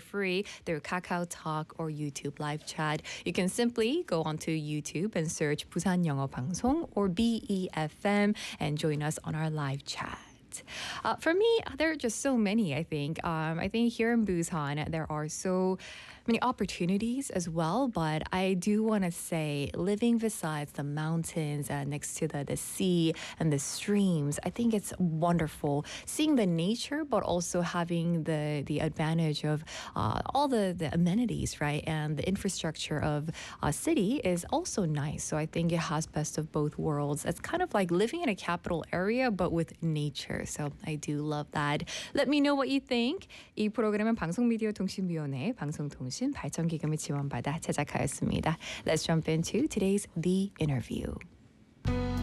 free through Kakao Talk or YouTube live chat. You can simply go onto YouTube and search Busan 영어 방송 or BEFM and join us on our live chat. For me, there are just so many, I think. I think here in Busan, there are so many opportunities as well, but I do want to say living besides the mountains next to the sea and the streams, I think it's wonderful seeing the nature, but also having the advantage of all the amenities, right? And the infrastructure of a city is also nice. So I think it has best of both worlds. It's kind of like living in a capital area, but with nature. So I do love that. Let me know what you think. 이 프로그램은 방송미디어통신위원회 방송통신 발전기금을 지원받아 제작하였습니다. Let's jump into today's The Interview.